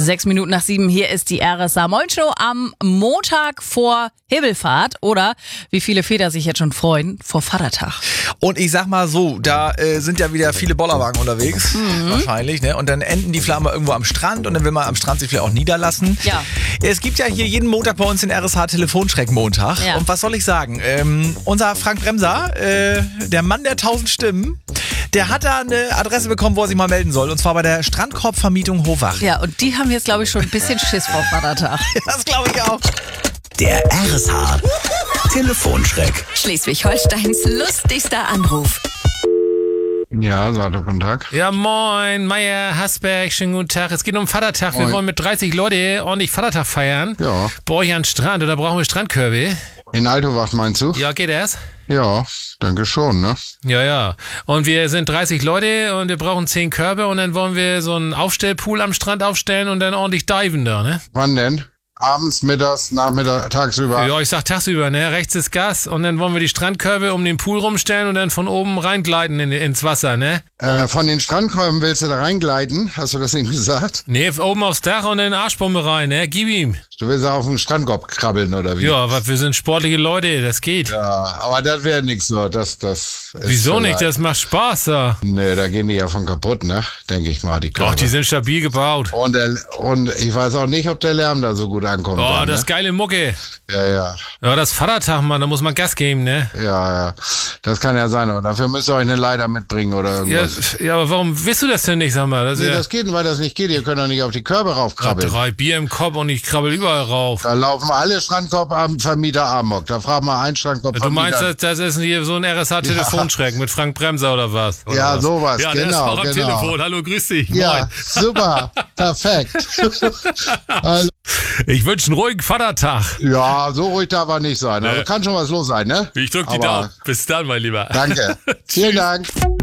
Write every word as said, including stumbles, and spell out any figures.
Sechs Minuten nach sieben, hier ist die R S A Moin Show am Montag vor Himmelfahrt oder, wie viele Väter sich jetzt schon freuen, vor Vatertag. Und ich sag mal so, da äh, sind ja wieder viele Bollerwagen unterwegs, mhm. wahrscheinlich, ne? Und dann enden die Flammen irgendwo am Strand und dann will man am Strand sich vielleicht auch niederlassen. Ja. Es gibt ja hier jeden Montag bei uns den R S H Telefonschreck-Montag. Ja. Und was soll ich sagen? Ähm, unser Frank Bremser, äh, der Mann der tausend Stimmen, der hat da eine Adresse bekommen, wo er sich mal melden soll. Und zwar bei der Strandkorbvermietung Hofach. Ja, und die haben jetzt, glaube ich, schon ein bisschen Schiss vor Vatertag. Das glaube ich auch. Der R S H Telefonschreck. Schleswig-Holsteins lustigster Anruf. Ja, Sato, guten Tag. Ja, moin, Meier, Hasberg, schönen guten Tag. Es geht um Vatertag. Wir Moin. wollen mit dreißig Leute ordentlich Vatertag feiern. Ja. Bei euch an den Strand oder brauchen wir Strandkörbe? In Altowach meinst du? Ja, geht das? Ja, denke schon, ne? Ja, ja. Und wir sind dreißig Leute und wir brauchen zehn Körbe und dann wollen wir so einen Aufstellpool am Strand aufstellen und dann ordentlich diven da, ne? Wann denn? Abends, mittags, nachmittags, tagsüber? Ja, ich sag tagsüber, ne? Rechts ist Gas und dann wollen wir die Strandkörbe um den Pool rumstellen und dann von oben reingleiten in, ins Wasser, ne? Äh, von den Strandkolben willst du da reingleiten? Hast du das eben gesagt? Ne, oben aufs Dach und in den Arschbombe rein, ne? Gib ihm. Du willst auf den Strandkorb krabbeln, oder wie? Ja, aber wir sind sportliche Leute, das geht. Ja, aber das wäre nix so. Das, das ist Wieso schon nicht? leid. Das macht Spaß, da. Nee, da gehen die ja von kaputt, ne? Denke ich mal, die Körbe. Doch, die sind stabil gebaut. und, der, und ich weiß auch nicht, ob der Lärm da so gut ankommt. Oh, dann, das ne? geile Mucke. Ja, ja. Ja, das Vatertag, Mann, da muss man Gas geben, ne? Ja, ja. Das kann ja sein, aber dafür müsst ihr euch eine Leiter mitbringen oder Ja, irgendwas. ja, aber warum willst du das denn nicht, sag mal? Das ist Nee, ja das geht, weil das nicht geht. Ihr könnt doch nicht auf die Körbe raufkrabbeln. drei Bier im Kopf und ich krabbel überall rauf. Da laufen alle Strandkorbvermieter amok. Da fragt mal einen Du Strandkorbvermieter. meinst, das, das ist hier so ein R S H-Telefonschreck mit Frank Bremser oder was? Oder Ja, was? sowas, Ja, der ist genau, auch am genau. Telefon. Hallo, grüß dich. Ja, Moin. super. Perfekt. Also, Ich wünsche einen ruhigen Vatertag. ja, so ruhig darf er nicht sein. Also Nee. kann schon was los sein, ne? Ich drück die Aber Daumen. Bis dann, mein Lieber. Danke. Vielen Dank.